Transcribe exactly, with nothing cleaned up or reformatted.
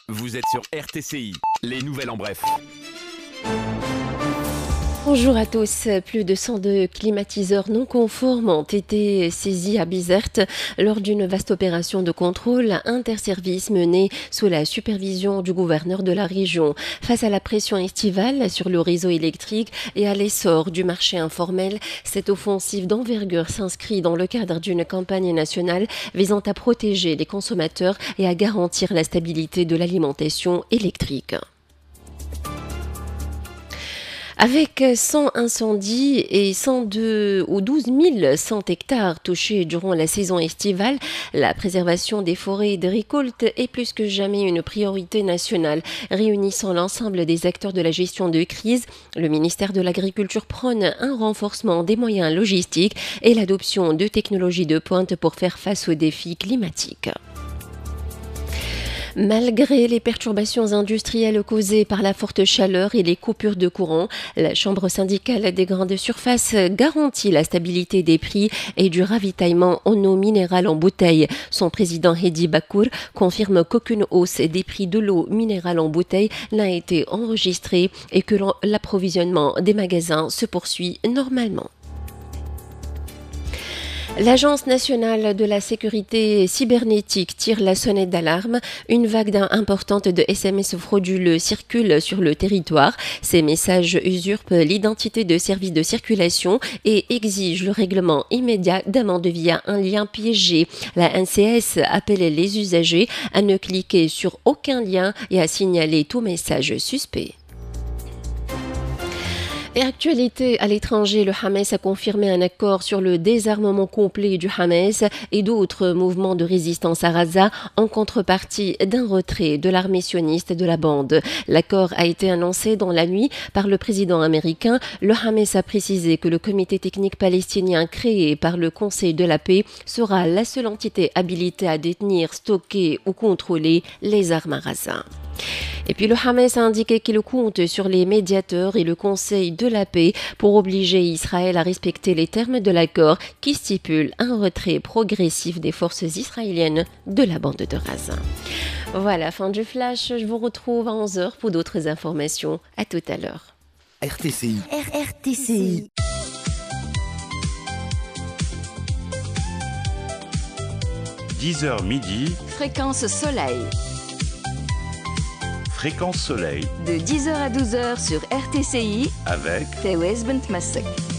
Vous êtes sur R T C I, les nouvelles en bref. Bonjour à tous. Plus de cent deux climatiseurs non conformes ont été saisis à Bizerte lors d'une vaste opération de contrôle interservice menée sous la supervision du gouverneur de la région. Face à la pression estivale sur le réseau électrique et à l'essor du marché informel, cette offensive d'envergure s'inscrit dans le cadre d'une campagne nationale visant à protéger les consommateurs et à garantir la stabilité de l'alimentation électrique. Avec cent incendies et cent deux ou douze mille cent hectares touchés durant la saison estivale, la préservation des forêts et des récoltes est plus que jamais une priorité nationale. Réunissant l'ensemble des acteurs de la gestion de crise, le ministère de l'Agriculture prône un renforcement des moyens logistiques et l'adoption de technologies de pointe pour faire face aux défis climatiques. Malgré les perturbations industrielles causées par la forte chaleur et les coupures de courant, la Chambre syndicale des grandes surfaces garantit la stabilité des prix et du ravitaillement en eau minérale en bouteille. Son président Hedi Bakour confirme qu'aucune hausse des prix de l'eau minérale en bouteille n'a été enregistrée et que l'approvisionnement des magasins se poursuit normalement. L'Agence nationale de la sécurité cybernétique tire la sonnette d'alarme. Une vague importante de S M S frauduleux circule sur le territoire. Ces messages usurpent l'identité de services de circulation et exigent le règlement immédiat d'amende via un lien piégé. La N C S appelle les usagers à ne cliquer sur aucun lien et à signaler tout message suspect. Et actualité à l'étranger, le Hamas a confirmé un accord sur le désarmement complet du Hamas et d'autres mouvements de résistance à Gaza en contrepartie d'un retrait de l'armée sioniste de la bande. L'accord a été annoncé dans la nuit par le président américain. Le Hamas a précisé que le comité technique palestinien créé par le Conseil de la paix sera la seule entité habilitée à détenir, stocker ou contrôler les armes à Gaza. Et puis le Hamas a indiqué qu'il compte sur les médiateurs et le Conseil de la paix pour obliger Israël à respecter les termes de l'accord qui stipule un retrait progressif des forces israéliennes de la bande de Gaza. Voilà, fin du flash. Je vous retrouve à onze heures pour d'autres informations. À tout à l'heure. R T C I. R R T C I. dix heures midi. Fréquence Soleil. Fréquence Soleil De dix heures à douze heures sur R T C I avec Fawaz Bent Masek.